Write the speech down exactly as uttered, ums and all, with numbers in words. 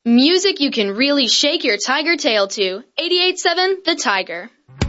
Music you can really shake your tiger tail to. eighty-eight point seven The Tiger.